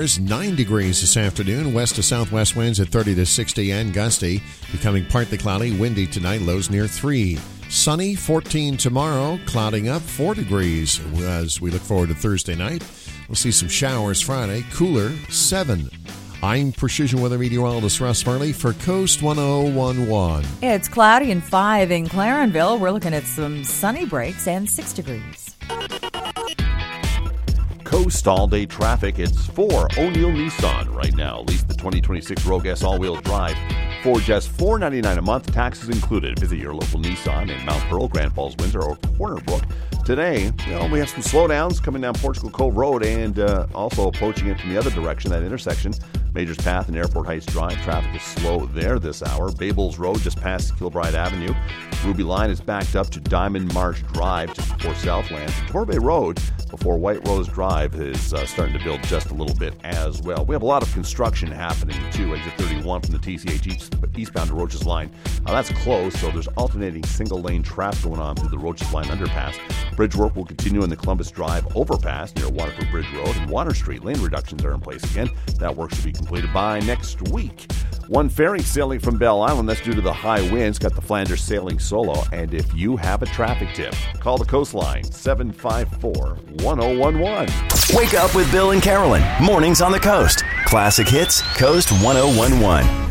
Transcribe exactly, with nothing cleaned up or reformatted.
There's nine degrees this afternoon. West to southwest winds at thirty to sixty and gusty. Becoming partly cloudy, windy tonight, lows near three. Sunny, fourteen tomorrow. Clouding up, four degrees as we look forward to Thursday night. We'll see some showers Friday. Cooler, seven. I'm Precision Weather Meteorologist Russ Farley for Coast one oh one point one. It's cloudy and five in Clarenville. We're looking at some sunny breaks and six degrees. Coast all-day traffic. It's for O'Neill Nissan right now. Lease the twenty twenty-six Rogue S all-wheel drive for just four hundred ninety-nine dollars a month, taxes included. Visit your local Nissan in Mount Pearl, Grand Falls, Windsor, or Corner Brook. Today, you know, we have some slowdowns coming down Portugal Cove Road and uh, also approaching it from the other direction, that intersection. Majors Path and Airport Heights Drive. Traffic is slow there this hour. Babels Road just past Kilbride Avenue. Ruby Line is backed up to Diamond Marsh Drive just before Southlands. Torbay Road before White Rose Drive is uh, starting to build just a little bit as well. We have a lot of construction happening too. Exit thirty-one from the T C H east, eastbound to Roaches Line. Uh, that's closed, so there's alternating single-lane traffic going on through the Roaches Line underpass. Bridge work will continue in the Columbus Drive overpass near Waterford Bridge Road and Water Street. Lane reductions are in place again. That work should be completed by next week. One ferry sailing from Bell Island. That's due to the high winds. Got the Flanders sailing solo. And if you have a traffic tip, call the Coastline, seven five four, one oh one one. Wake up with Bill and Carolyn. Mornings on the Coast. Classic hits, Coast one oh one one.